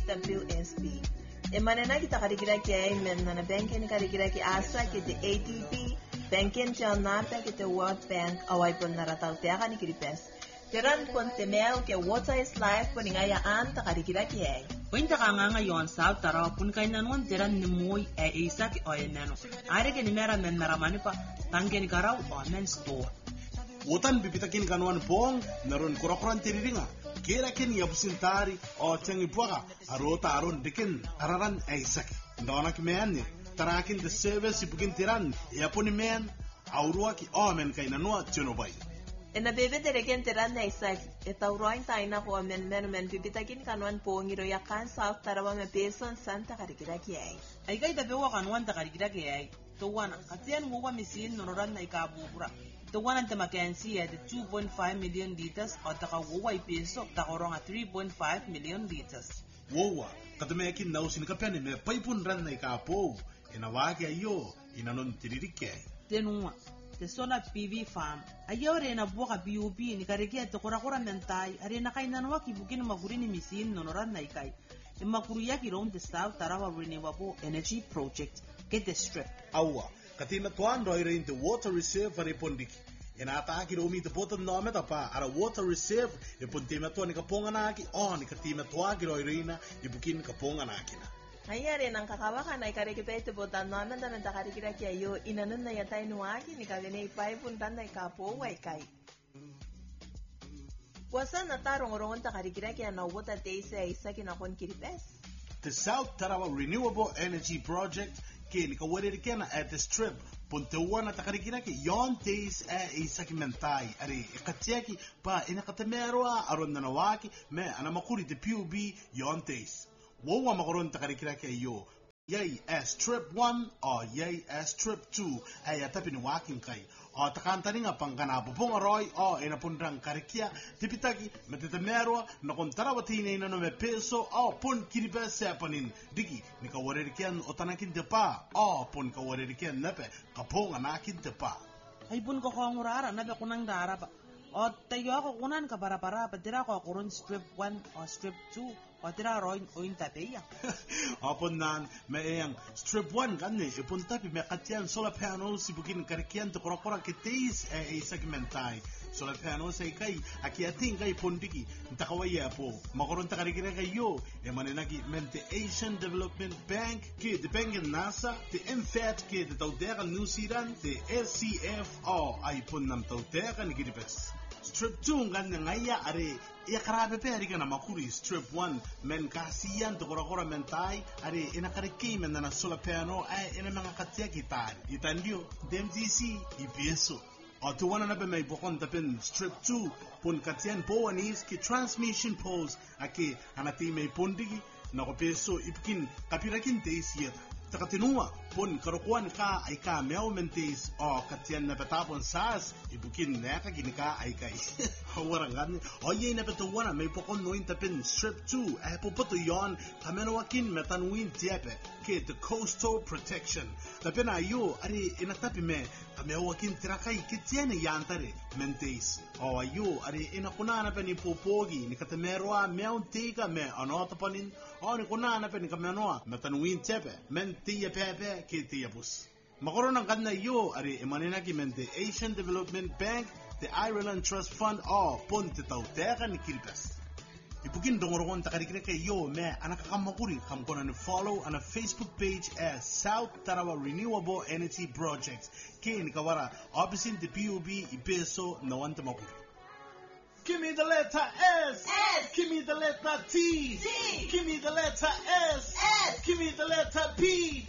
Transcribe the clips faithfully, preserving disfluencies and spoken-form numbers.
W S B. E manena kita karigira ki ay men na banken karigira ki asa ki te A D B, banken jan nata ki te World Bank away pon narataw te akani kiripes. Tiran pon temel ke water is life pon ingaya an ta karigira ki ay. Winta ka nga ngayon sa taraw pun kay nanon tiran ni moy e isa ki oy nano. Are ke ni mera men maramani pa tanggen karaw o men store. Wotan bibitakin kanuan pong naron kurakuran tiriringa. Kira ken yabusintari o tengi buaga arota aron dikin araran aisak. Ndona ki meanni tarakin the service ibugin tiran yaponi mean aurua ki omen kay nanua tinobai. Ena bebe dereken tiran na isak etauroin taina ko men men men bibitakin kanuan pong iro yakan South Tarawa me peson Santa karigira ki ay. Ay kay dabewa kanuan ta karigira ki ay. Tuwana katian nguwa misin nonoran na ikabubura. Tuwana ta makensi at two point five million liters o taka wuwa ipeso takorong at three point five million liters. Wowa katumekin na usin kapyan me paipun ran na ikapo inawagi ayo inanon tiririke. Tenua the solar P V farm ayaw rin na buwa ka P U P ni karigia to kurakura mentay ari na kay nanwa kibukin maguri ni misin nonoran na ikay. Imakuruya ki rom the South Tarawa Renewable Energy Project get the strip. Awa katina tuan roire in the water reserve ari pondiki. Inata ki romi the bottom no meta pa ara water reserve e pontima tuan ni kaponga na ki on ni katima tuan ki roire na ibukin kaponga na kina. Hayare nang kakawaka na ikarikipete botan no amenda menta karikira ki ayo inanon na yatay nuaki ni kagane ipay puntan na ikapo way kay. Wasan na tarong-rongon ta karikira ki ana wata teise isa kinakon kiripes. The South Tarawa Renewable Energy Project ke ni kawarir kena at the strip puntawan at karikira ki yon teis e isa kimentai ari ikatiaki pa inakatemerwa aron nanawaki me anamakuri the P U B yon teis. Wawa makaron ta karikira ki ayo yay as strip one or yay as strip two ay atapin waking kay o takantani nga pangkana bubong aroy o inapundrang karikia tipitagi matitamerwa na kontarawatine na no me peso o pun kiribe sepanin digi ni kawaririkian o tanakin depa o pun kawaririkian nepe kapong anakin depa Ay pun ko kong urara nabe kunang dara pa o tayo ako kunan ka para para patira ko kurun strip one o strip two o tira roin o intapeya. Apon nan mayang strip one ganne ipon tapi me katian solar panels ibukin karikian to korakora kiteis e segmentai solar panels ay kay akiating kay pondiki ntakawaya po makoron ta karikira kayo e manenagi mente Asian Development Bank ke the bank nasa the M F A T ke the tawdera New Zealand the S C F o ay pon nam tawdera ni gidipes. Strip two ganne ngaya are iya karabe pe ari kana makuri strip one men kasiyan to korakora mentai are ina kariki men na solar panel ay ina mga katya gitar itandio D M T C ipeso o to wana na be may bokon tapin strip two pun katyan po anis ki transmission poles aki anati may pondigi na ko peso ipkin kapirakin teisiya takatinua pun karukuan ka ay ka meaw mentes o katyan na patapon sas ibukin na ka ginika ay kay warang gani o yay na patuwana may pokon noin tapin strip two ay pupato yon kamenowakin metanwin tiepe ke the coastal protection tapin ayo ari inatapi me kamewakin tirakay kityan yantare mentes o ayo ari inakunana pa ni popogi ni katamerwa meaw tika me anotapanin o ni kunana pa ni kamenowa metanwin tiepe men tiya pepe ke tiya bus makoron ang kadna yo ari imaninagi men the Asian Development Bank the Ireland Trust Fund o ponte tawteka ni Kilpes ipukin dongorogon takarikira kay yo me anakakamakuri kamkona ni follow on a Facebook page as South Tarawa Renewable Energy Project ke ni kawara opposite the P U B ipeso na wanta makuri. Give me the letter S. S. Give me the letter T. T. Give me the letter S. S. Give me the letter P. P.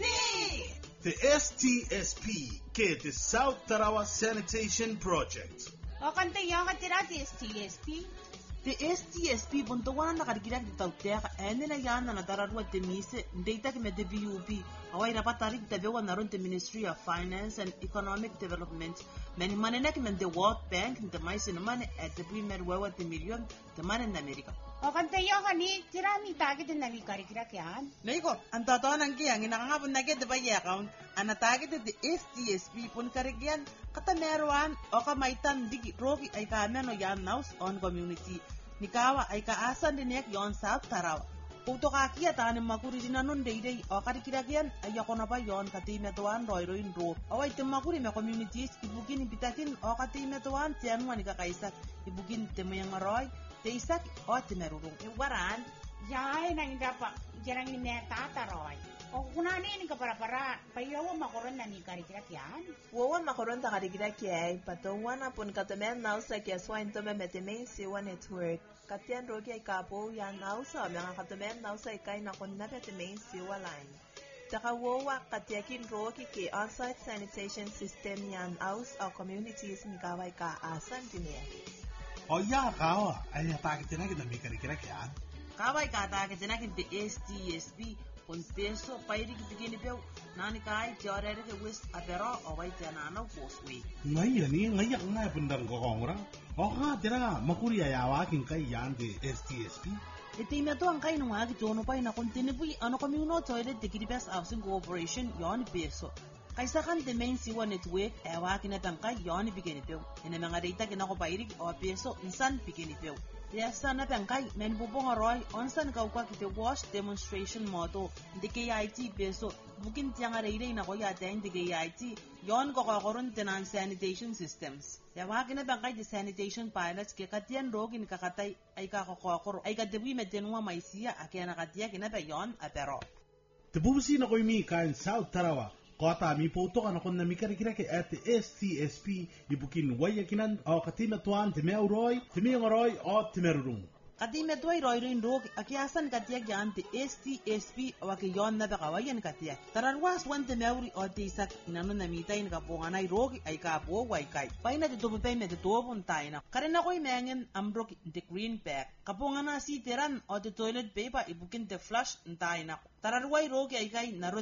The S T S P, que the South Tarawa Sanitation Project. O kanta yung katira the S T S P. The S T S P buntawana nakarikirak di tawteka ene na yan na nadararwa te mise data ke me de V U P away dapat tarik tabewa naron the Ministry of Finance and Economic Development mani manena ke men the World Bank the mais in money at the premier wewa the million the man in America. O kanta yung kani tira mi tagi din nami karikirak yan. Naiko ang totoo nang kiyang inakangapon na kita ba account ang natagit the S T S P pun karikyan katameruan o kamaitan digi rogi ay kameno yan naus on community. Nikawa ay kaasan din yak yon South Tarawa. Uto kakia tani makuri dinanon deidei o karikirakian ayakona pa yon katimetuan roiroin ro. Awai te makuri me communities ibukin ipitakin o katimetuan tianuan ikakaisak ibukin temayangoroy te isak o temerurung. Waran, Yai na inda pa jarang ni tata roy. O kuna ni ni kapara-para payawa makoron na ni karikirakian. wawan makoron ta karikiraki ay pato wana pun katamen nausa kya swain to metemei siwa network. Katian rogi ay kapo yan nausa mga katamen nausa ikay na kon na metemei siwa line. Taka wawa katiakin rogi ki on-site sanitation system yan aus o communities ni kaway ka asan dinye. O ya kawa, ay natakit na kita may karikiraki yan. Kawai kata ke jenakin te S T S P kon peso pairi ki bigini peu nani kai jorere ke west apero awai te nano poswe. Ngayon ni, ngayon nga pundang ko kongra. O nga, tira, makuri ay awakin kay yan de S T S P. Iti meto ang kai nung agi tono pa na kontinibui ano kami uno toilet de Kiribes Housing Corporation yon peso. Kaisa kan te main siwa network awakin na tangkay yon bigini peu. Ina mga data kinako pairi o peso insan bigini peu. Yasa na tangkay men bubong aroy onsan kaukwa kite wash demonstration moto de K I T peso bukin tiang areire na ko yata de K I T yon ko koron tenan sanitation systems yawa kina tangkay de sanitation pilots ke katian rogin kakatay ay kakokokor ay kadewi metenwa maisia akena katia kina ba yon apero Tabubusin ako yung kain South Tarawa. Kota mi poto kan ako na mi karikiraki at S T S P ibukin wayakinan o katimatuan timeauroy, timiyangoroy o timerurung. Katime tuay roirin rog akiasan katiak yan ti S T S P waki yon na bakawayan katiak. Tararwas wan timeuri o tisak inano namitay na kapunganay rog ay kapo waykay. Pay na ditupapay na ditupon tayo na. Karin ako'y mengen ambrok the green pack. Kapungana si tiran o ti toilet paper ibukin te flush tayo na. Tararway rog ay kay naron